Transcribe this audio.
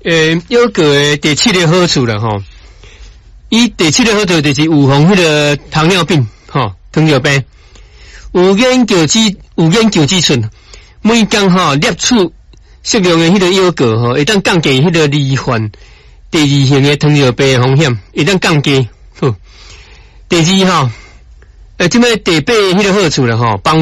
优格的第7个好处啦吼，伊第7个好处就是预防迄个糖尿病吼，糖尿病。有研究指出，每天吼摄取适量的迄个优格吼，会当降低迄个罹患第2型的糖尿病的风险，会当降低。第2吼，即摆第8个迄个好处啦吼，帮